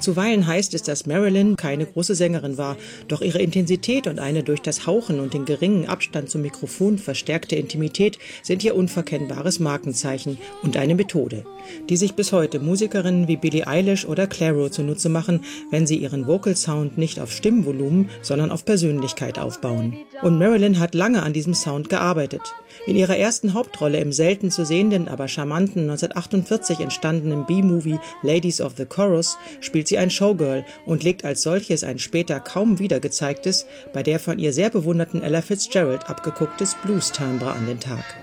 Zuweilen heißt es, dass Marilyn keine große Sängerin war, doch ihre Intensität und eine durch das Hauchen und den geringen Abstand zum Mikrofon verstärkte Intimität sind ihr unverkennbares Markenzeichen und eine Methode, die sich bis heute Musikerinnen wie Billie Eilish oder Clairo zunutze machen, wenn sie ihren Vocal Sound nicht auf Stimmvolumen, sondern auf Persönlichkeit aufbauen. Und Marilyn hat lange an diesem Sound gearbeitet. In ihrer ersten Hauptrolle im selten zu sehenden, aber charmanten 1948 entstandenen B-Movie Ladies of the Chorus spielt sie ein Showgirl und legt als solches ein später kaum wieder gezeigtes, bei der von ihr sehr bewunderten Ella Fitzgerald abgegucktes Blues-Timbre an den Tag.